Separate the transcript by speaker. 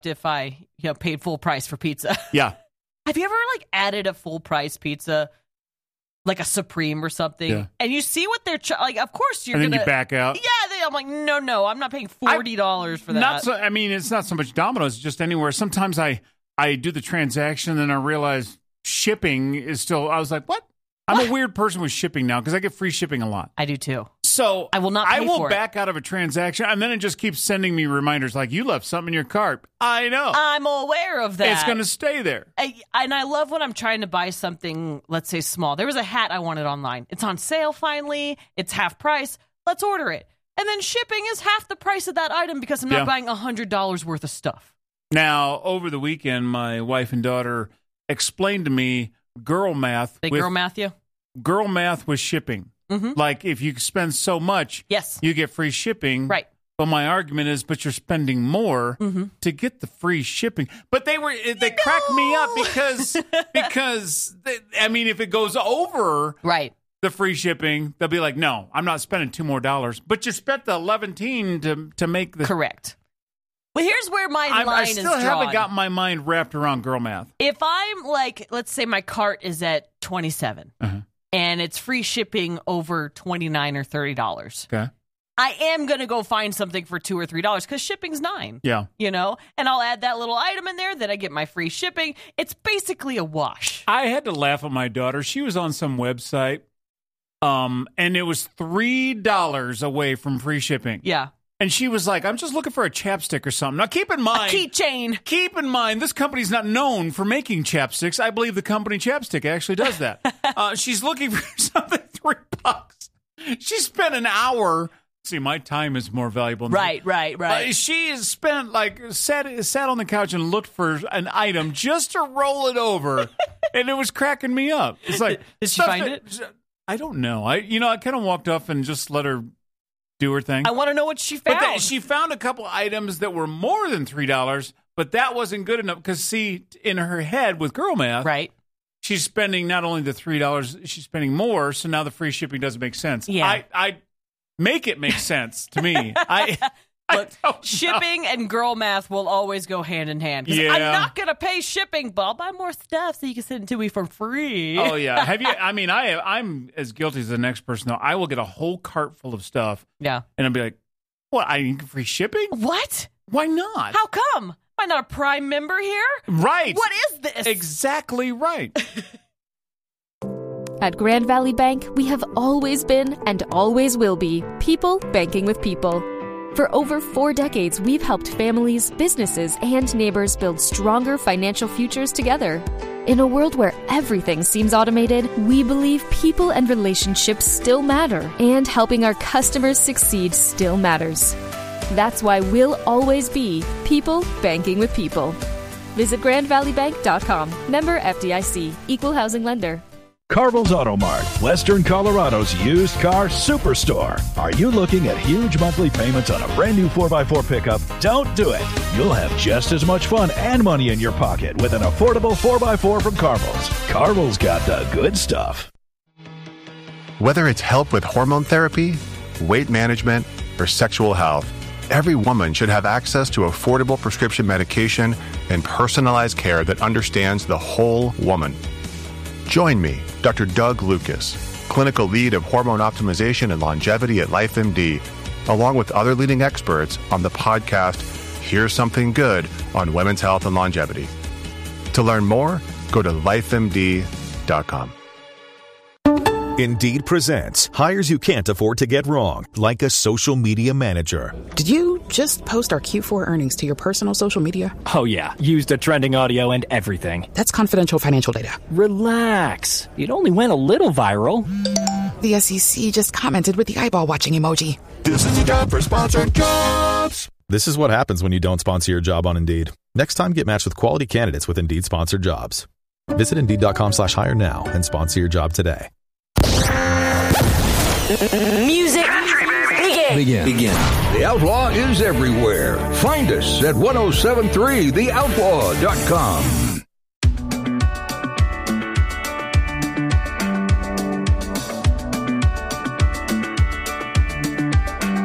Speaker 1: if I paid full price for pizza.
Speaker 2: Yeah.
Speaker 1: Have you ever added a full price pizza, like a Supreme or something, and you see what they're of course you're
Speaker 2: and then you back out.
Speaker 1: Yeah, I'm like, no, I'm not paying $40 for that.
Speaker 2: It's not so much Domino's, just anywhere. Sometimes I do the transaction, and then I realize shipping is still. I was like, what? I'm a weird person with shipping now because I get free shipping a lot.
Speaker 1: I do too.
Speaker 2: So
Speaker 1: I will not pay
Speaker 2: I will
Speaker 1: for
Speaker 2: back out of a transaction, and then it just keeps sending me reminders like, you left something in your cart. I know.
Speaker 1: I'm aware of that.
Speaker 2: It's going to stay there.
Speaker 1: And I love when I'm trying to buy something, let's say small. There was a hat I wanted online. It's on sale finally. It's half price. Let's order it. And then shipping is half the price of that item because I'm not buying $100 worth of stuff.
Speaker 2: Now, over the weekend, my wife and daughter explained to me girl math.
Speaker 1: Girl math you?
Speaker 2: Girl math with shipping. Mm-hmm. Like, if you spend so much, you get free shipping.
Speaker 1: Right.
Speaker 2: But my argument is, but you're spending more to get the free shipping. But they cracked me up because if it goes over the free shipping, they'll be like, no, I'm not spending $2 more. But you spent the $11 to make the
Speaker 1: correct. Well, here's where my line is drawn.
Speaker 2: I still haven't got my mind wrapped around girl math.
Speaker 1: If I'm let's say my cart is at $27 and it's free shipping over $29 or $30.
Speaker 2: Okay.
Speaker 1: I am going to go find something for $2 or $3 because shipping's $9.
Speaker 2: Yeah.
Speaker 1: And I'll add that little item in there that I get my free shipping. It's basically a wash.
Speaker 2: I had to laugh at my daughter. She was on some website, and it was $3 away from free shipping.
Speaker 1: Yeah.
Speaker 2: And she was like, I'm just looking for a chapstick or something. Now, keep in mind...
Speaker 1: A keychain.
Speaker 2: Keep in mind, this company's not known for making chapsticks. I believe the company Chapstick actually does that. She's looking for something, $3. She spent an hour... See, my time is more valuable.
Speaker 1: Right.
Speaker 2: She has spent, sat on the couch and looked for an item just to roll it over, and it was cracking me up. It's like...
Speaker 1: Did she find it?
Speaker 2: I don't know. I kind of walked off and just let her... do her thing.
Speaker 1: I want to know what she found.
Speaker 2: But she found a couple items that were more than $3, but that wasn't good enough because, see, in her head with girl math, she's spending not only the $3, she's spending more, so now the free shipping doesn't make sense.
Speaker 1: Yeah.
Speaker 2: I make it make sense to me.
Speaker 1: Look, shipping and girl math will always go hand in hand. I'm not going to pay shipping, but I'll buy more stuff so you can send it to me for free.
Speaker 2: Oh, yeah. Have you? I mean, I'm as guilty as the next person, though. I will get a whole cart full of stuff.
Speaker 1: Yeah.
Speaker 2: And I'll be like, what? I need free shipping?
Speaker 1: What?
Speaker 2: Why not?
Speaker 1: How come? Am I not a Prime member here?
Speaker 2: Right.
Speaker 1: What is this?
Speaker 2: Exactly right.
Speaker 3: At Grand Valley Bank, we have always been and always will be people banking with people. For over 4 decades, we've helped families, businesses, and neighbors build stronger financial futures together. In a world where everything seems automated, we believe people and relationships still matter, and helping our customers succeed still matters. That's why we'll always be people banking with people. Visit GrandValleyBank.com. Member FDIC. Equal housing lender.
Speaker 4: Carville's Auto Mart, Western Colorado's used car superstore. Are you looking at huge monthly payments on a brand new 4x4 pickup? Don't do it. You'll have just as much fun and money in your pocket with an affordable 4x4 from Carville's. Carville's got the good stuff.
Speaker 5: Whether it's help with hormone therapy, weight management, or sexual health, every woman should have access to affordable prescription medication and personalized care that understands the whole woman. Join me, Dr. Doug Lucas, clinical lead of hormone optimization and longevity at LifeMD, along with other leading experts on the podcast, Here's Something Good on Women's Health and Longevity. To learn more, go to lifemd.com.
Speaker 6: Indeed presents hires you can't afford to get wrong, like a social media manager.
Speaker 7: Did you just post our Q4 earnings to your personal social media?
Speaker 8: Oh yeah, used the trending audio and everything.
Speaker 7: That's confidential financial data.
Speaker 8: Relax. It only went a little viral.
Speaker 7: The SEC just commented with the eyeball watching emoji.
Speaker 9: This is a job for sponsored jobs.
Speaker 6: This is what happens when you don't sponsor your job on Indeed. Next time, get matched with quality candidates with Indeed sponsored jobs. Visit Indeed.com/hire now and sponsor your job today.
Speaker 10: Music begin.
Speaker 9: The Outlaw is everywhere. Find us at 1073theoutlaw.com.